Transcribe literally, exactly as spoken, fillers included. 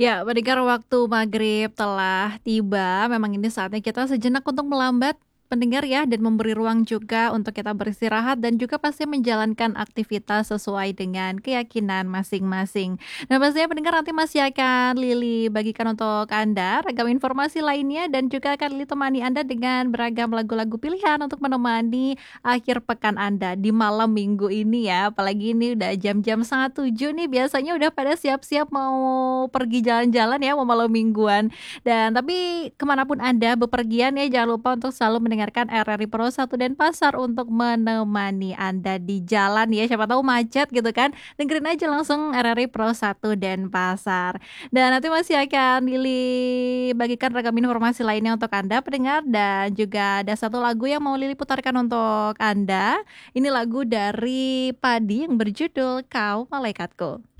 Ya, mendengar waktu maghrib telah tiba, memang ini saatnya kita sejenak untuk melambat pendengar ya, dan memberi ruang juga untuk kita beristirahat dan juga pasti menjalankan aktivitas sesuai dengan keyakinan masing-masing. Nah, pastinya pendengar nanti masih akan Lili bagikan untuk Anda ragam informasi lainnya dan juga akan Lili temani Anda dengan beragam lagu-lagu pilihan untuk menemani akhir pekan Anda di malam minggu ini ya. Apalagi ini udah jam-jam setengah tujuh nih, biasanya udah pada siap-siap mau pergi jalan-jalan ya, mau malam mingguan. Dan tapi kemanapun Anda bepergian ya, jangan lupa untuk selalu mendengarkan R R I Pro satu Denpasar untuk menemani Anda di jalan ya, siapa tahu macet gitu kan, dengerin aja langsung R R I Pro satu Denpasar. Dan nanti masih akan Lili bagikan ragam informasi lainnya untuk Anda pendengar, dan juga ada satu lagu yang mau Lili putarkan untuk Anda. Ini lagu dari Padi yang berjudul Kau Malaikatku.